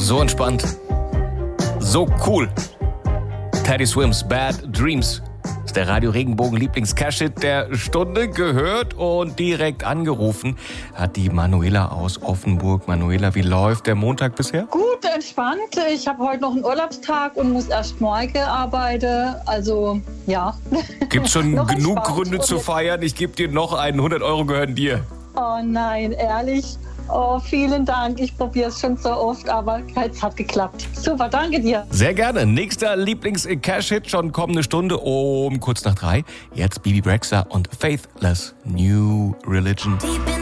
So entspannt. So cool. Teddy Swims, Bad Dreams. Ist der Radio Regenbogen Lieblings-Cash-Hit der Stunde, gehört und direkt angerufen hat die Manuela aus Offenburg. Manuela, wie läuft der Montag bisher? Gut, entspannt. Ich habe heute noch einen Urlaubstag und muss erst morgen arbeiten. Also, ja. Gibt's schon genug Gründe zu feiern? Ich gebe dir noch einen. 100 Euro gehören dir. Oh nein, ehrlich. Oh, vielen Dank. Ich probiere es schon so oft, aber es hat geklappt. Super, danke dir. Sehr gerne. Nächster Lieblings-Cash-Hit schon kommende Stunde um kurz nach 3. Jetzt Bibi Rexha und Faithless New Religion.